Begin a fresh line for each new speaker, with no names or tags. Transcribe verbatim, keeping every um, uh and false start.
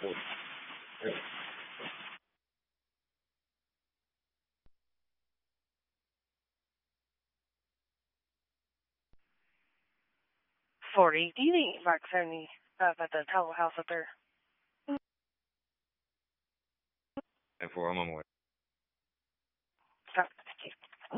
Forty. Do you think Mark seventy up at the Tower House up there?
And for I'm on my way.